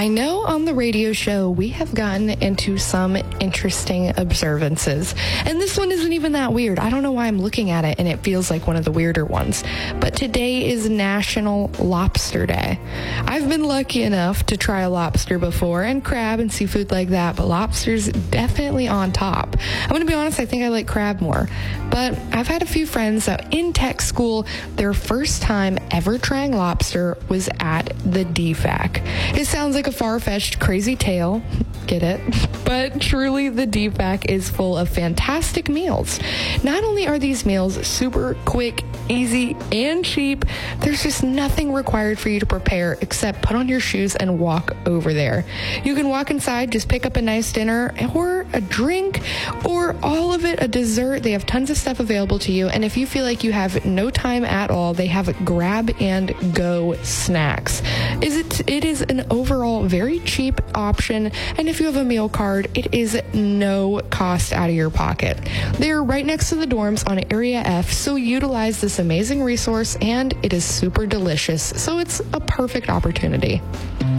I know on the radio show we have gotten into some interesting observances, and this one isn't even that weird. I don't know why I'm looking at it and it feels like one of the weirder ones, but today is National Lobster Day. I've been lucky enough to try a lobster before, and crab and seafood like that, but lobster's definitely on top. I'm going to be honest, I think I like crab more, but I've had a few friends that in tech school, their first time ever trying lobster was at the DFAC. It sounds like a far-fetched, crazy tale, get it? But truly, the DFAC is full of fantastic meals. Not only are these meals super quick, easy, and cheap, there's just nothing required for you to prepare except put on your shoes and walk over there. You can walk inside, just pick up a nice dinner or a drink or all of it a dessert. They have tons of stuff available to you, and if you feel like you have no time at all, they have grab and go snacks. It is an overall very cheap option, and if you have a meal card, it is no cost out of your pocket. They're right next to the dorms on Area F, so utilize this amazing resource, and it is super delicious, so it's a perfect opportunity.